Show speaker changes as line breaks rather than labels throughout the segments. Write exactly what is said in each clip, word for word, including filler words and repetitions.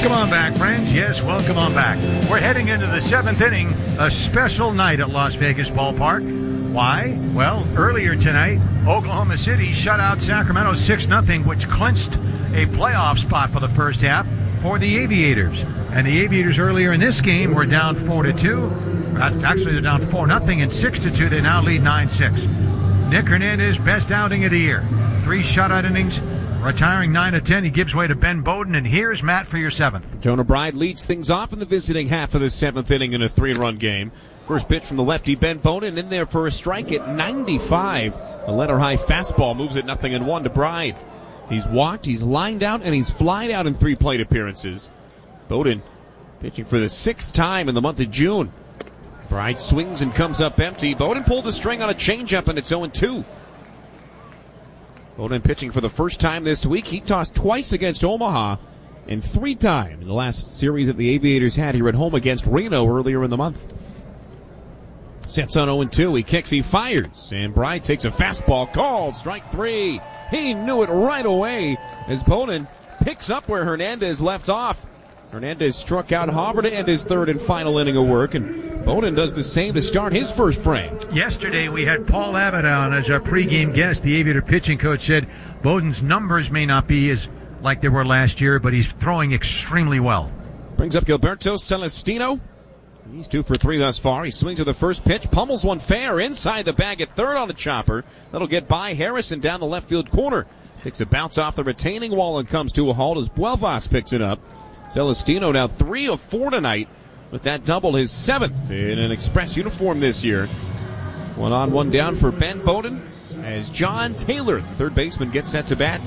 Welcome on back, friends. Yes, welcome on back. We're heading into the seventh inning, a special night at Las Vegas Ballpark. Why? Well, earlier tonight, Oklahoma City shut out Sacramento six nothing, which clinched a playoff spot for the first half for the Aviators. And the Aviators earlier in this game were down four to two. Actually, they're down four nothing, and six to two. They now lead nine six. Nick Hernandez, best outing of the year. Three shutout innings. Retiring nine to ten, he gives way to Ben Bowden, and here's Matt for your seventh.
Jonah Bride leads things off in the visiting half of the seventh inning in a three-run game. First pitch from the lefty, Ben Bowden, in there for a strike at ninety-five. A letter-high fastball moves it nothing and one to Bride. He's walked, he's lined out, and he's flied out in three plate appearances. Bowden pitching for the sixth time in the month of June. Bride swings and comes up empty. Bowden pulled the string on a changeup, and it's oh two. Bowden pitching for the first time this week. He tossed twice against Omaha and three times in the last series that the Aviators had here at home against Reno earlier in the month. Sets on oh two. He kicks, he fires, and Bride takes a fastball called strike three. He knew it right away as Bowden picks up where Hernandez left off. Hernandez struck out Hauver to end his third and final inning of work, and Bowden does the same to start his first frame.
Yesterday we had Paul Abbott on as our pregame guest. The Aviator pitching coach said Bowden's numbers may not be as like they were last year, but he's throwing extremely well.
Brings up Gilberto Celestino. He's two for three thus far. He swings to the first pitch, pummels one fair inside the bag at third on the chopper. That'll get by Harrison down the left field corner. Takes a bounce off the retaining wall and comes to a halt as Buelvas picks it up. Celestino now three of four tonight with that double, his seventh in an Express uniform this year. One on, one down for Ben Bowden as John Taylor, the third baseman, gets set to bat.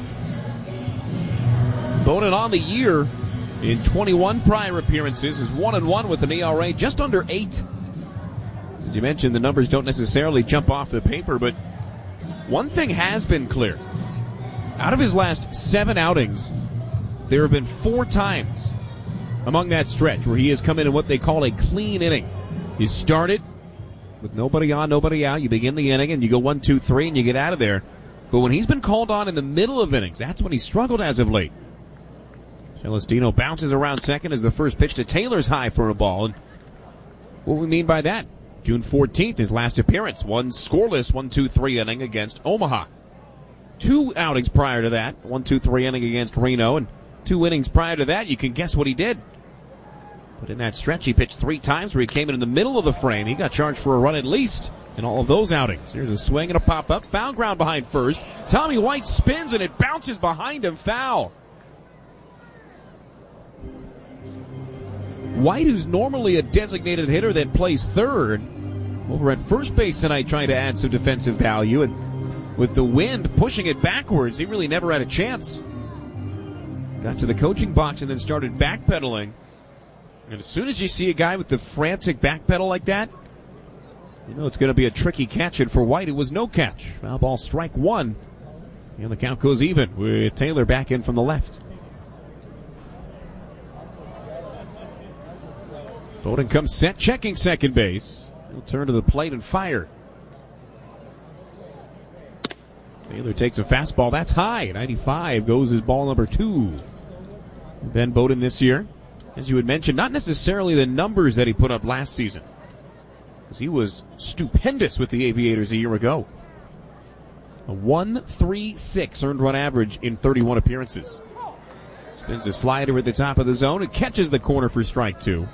Bowden on the year in twenty-one prior appearances is one and one with an E R A just under eight. As you mentioned, the numbers don't necessarily jump off the paper, but one thing has been clear. Out of his last seven outings, there have been four times among that stretch where he has come in in what they call a clean inning. You start it with nobody on, nobody out. You begin the inning and you go one, two, three, and you get out of there. But when he's been called on in the middle of innings, that's when he struggled as of late. Celestino bounces around second as the first pitch to Taylor's high for a ball. And what we mean by that? June fourteenth, his last appearance. One scoreless one two three inning against Omaha. Two outings prior to that. one two three inning against Reno. And two innings prior to that, you can guess what he did. But in that stretch, he pitched three times where he came in, in the middle of the frame. He got charged for a run at least in all of those outings. Here's a swing and a pop-up. Foul ground behind first. Tommy White spins and it bounces behind him. Foul. White, who's normally a designated hitter that plays third, over at first base tonight trying to add some defensive value. And with the wind pushing it backwards, he really never had a chance. Got to the coaching box and then started backpedaling. And as soon as you see a guy with the frantic backpedal like that, you know it's going to be a tricky catch. And for White, it was no catch. Foul ball, strike one. And the count goes even with Taylor back in from the left. Bowden comes set, checking second base. He'll turn to the plate and fire. Taylor takes a fastball. That's high. ninety-five goes his ball number two. Ben Bowden this year, as you had mentioned, not necessarily the numbers that he put up last season, because he was stupendous with the Aviators a year ago. A one three six earned run average in thirty-one appearances. Spins a slider at the top of the zone and catches the corner for strike two.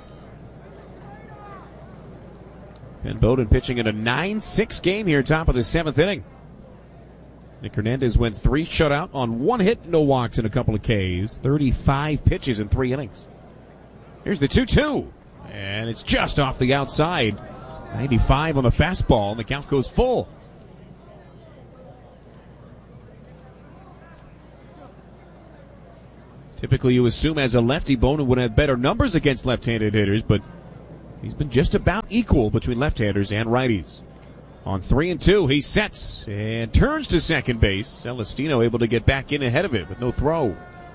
Ben Bowden pitching in a nine six game here, top of the seventh inning. Nick Hernandez went three shutout on one hit, no walks, and a couple of Ks. thirty-five pitches in three innings. Here's the two two, and it's just off the outside. ninety-five on the fastball, and the count goes full. Typically, you assume as a lefty, Bowden would have better numbers against left-handed hitters, but he's been just about equal between left-handers and righties. On three and two, he sets and turns to second base. Celestino able to get back in ahead of it with no throw.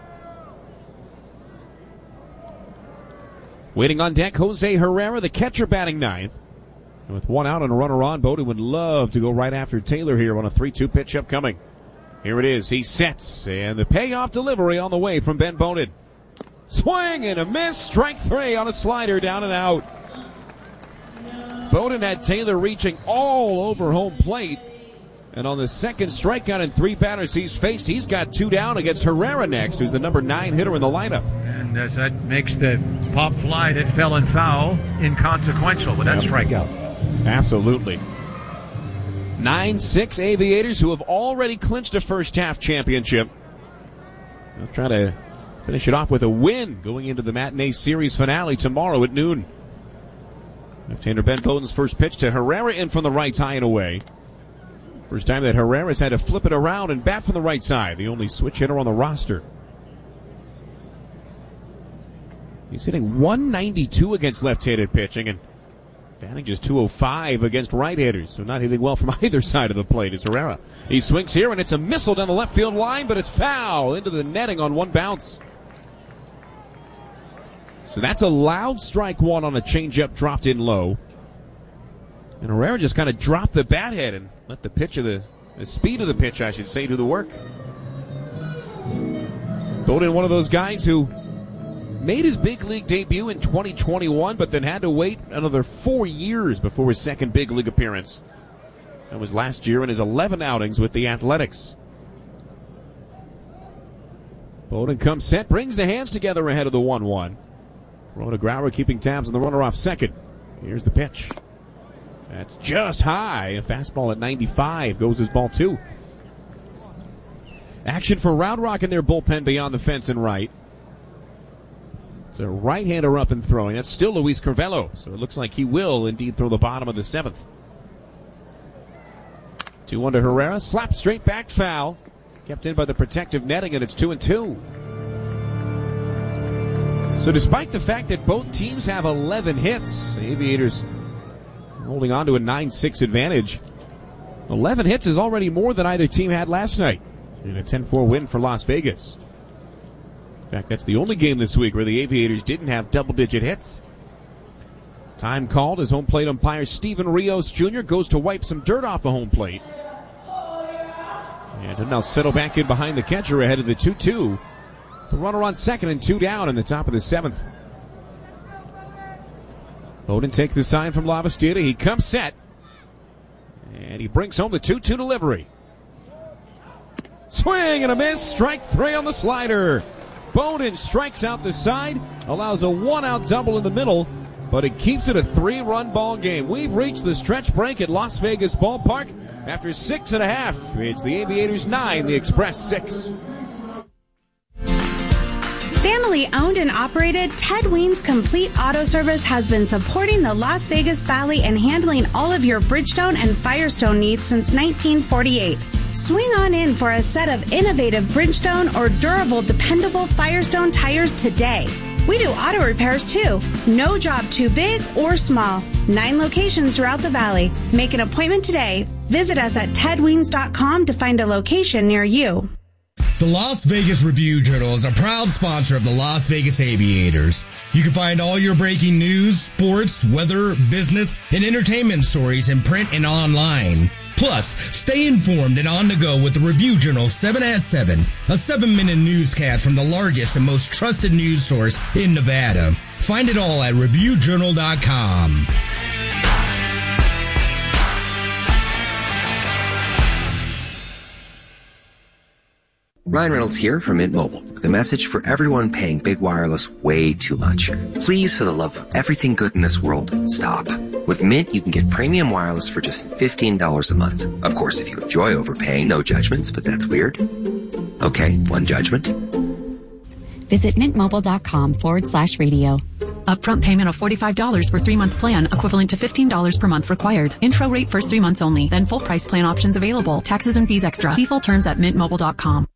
Waiting on deck, Jose Herrera, the catcher, batting ninth. And with one out and a runner on, Bowden would love to go right after Taylor here on a three two pitch upcoming. Here it is. He sets, and the payoff delivery on the way from Ben Bowden. Swing and a miss. Strike three on a slider, down and out. Bowden had Taylor reaching all over home plate. And on the second strikeout and three batters he's faced, he's got two down against Herrera next, who's the number nine hitter in the lineup.
And as that makes the pop fly that fell in foul inconsequential with that yep. strikeout.
Absolutely. nine six Aviators, who have already clinched a first-half championship. They'll try to finish it off with a win going into the matinee series finale tomorrow at noon. Left-hander Ben Bowden's first pitch to Herrera in from the right, high and away. First time that Herrera's had to flip it around and bat from the right side, the only switch hitter on the roster. He's hitting one ninety-two against left-handed pitching and batting just two oh five against right-handers, so not hitting well from either side of the plate is Herrera. He swings here, and it's a missile down the left field line, but it's foul into the netting on one bounce. So that's a loud strike one on a changeup dropped in low. And Herrera just kind of dropped the bat head and let the pitch of the, the speed of the pitch, I should say, do the work. Bowden, one of those guys who made his big league debut in twenty twenty-one, but then had to wait another four years before his second big league appearance. That was last year in his eleven outings with the Athletics. Bowden comes set, brings the hands together ahead of the one one. Rona Grauer keeping tabs on the runner off second. Here's the pitch. That's just high. A fastball at ninety-five goes his ball two. Action for Round Rock in their bullpen beyond the fence and right. It's a right-hander up and throwing. That's still Luis Carvello, so it looks like he will indeed throw the bottom of the seventh. two one to Herrera. Slap straight back foul. Kept in by the protective netting, and it's two and two. So despite the fact that both teams have eleven hits, the Aviators holding on to a nine six advantage. eleven hits is already more than either team had last night in a ten four win for Las Vegas. In fact, that's the only game this week where the Aviators didn't have double-digit hits. Time called as home plate umpire Steven Rios Junior goes to wipe some dirt off the home plate. And he'll now settle back in behind the catcher ahead of the two two. The runner on second and two down in the top of the seventh. Bowden takes the sign from Lavastida. He comes set. And he brings home the two two delivery. Swing and a miss. Strike three on the slider. Bowden strikes out the side, allows a one-out double in the middle, but it keeps it a three-run ball game. We've reached the stretch break at Las Vegas Ballpark. After six and a half, it's the Aviators nine, the Express six.
Family owned and operated, Ted Weens Complete Auto Service has been supporting the Las Vegas Valley and handling all of your Bridgestone and Firestone needs since nineteen forty-eight. Swing on in for a set of innovative Bridgestone or durable, dependable Firestone tires today. We do auto repairs too. No job too big or small. Nine locations throughout the valley. Make an appointment today. Visit us at ted weens dot com to find a location near you.
The Las Vegas Review-Journal is a proud sponsor of the Las Vegas Aviators. You can find all your breaking news, sports, weather, business, and entertainment stories in print and online. Plus, stay informed and on the go with the Review-Journal seven at seven, a seven-minute newscast from the largest and most trusted news source in Nevada. Find it all at review journal dot com.
Ryan Reynolds here from Mint Mobile with a message for everyone paying big wireless way too much. Please, for the love of everything good in this world, stop. With Mint, you can get premium wireless for just fifteen dollars a month. Of course, if you enjoy overpaying, no judgments, but that's weird. Okay, one judgment.
Visit mintmobile.com forward slash radio.
Upfront payment of forty-five dollars for three-month plan, equivalent to fifteen dollars per month required. Intro rate first three months only, then full price plan options available. Taxes and fees extra. See full terms at mint mobile dot com.